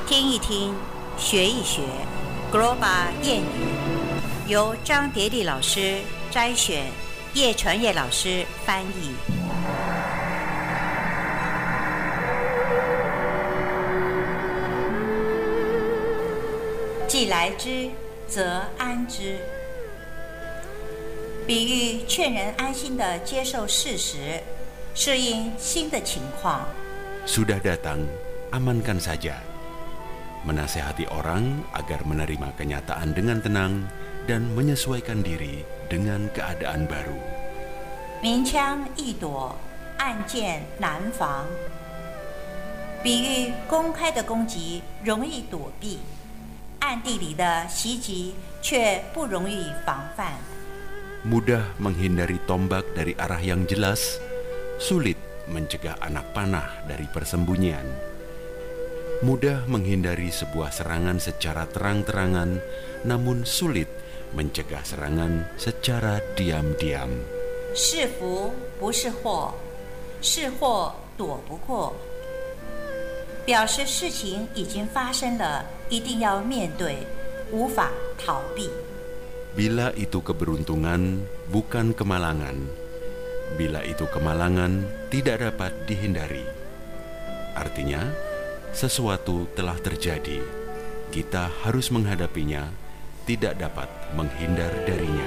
听一听，学一学 Global 谚语，由张蝶丽老师摘选，叶传业老师翻译。既来之，则安之。比喻劝人安心地接受事实，适应新的情况。 Sudah datang, amankan saja. Menasehati orang agar menerima kenyataan dengan tenang dan menyesuaikan diri dengan keadaan baru. 明枪易躲，暗箭难防。比喻公开的攻击容易躲避，暗地里的袭击却不容易防范。 Mudah menghindari tombak dari arah yang jelas, sulit mencegah anak panah dari persembunyian. Mudah menghindari sebuah serangan secara terang-terangan, namun sulit mencegah serangan secara diam-diam. 是福不是祸，是祸躲不过。表示事情已经发生了，一定要面对，无法逃避。 Bila itu keberuntungan, bukan kemalangan. Bila itu kemalangan, tidak dapat dihindari. Artinya, sesuatu telah terjadi. Kita harus menghadapinya, tidak dapat menghindar darinya.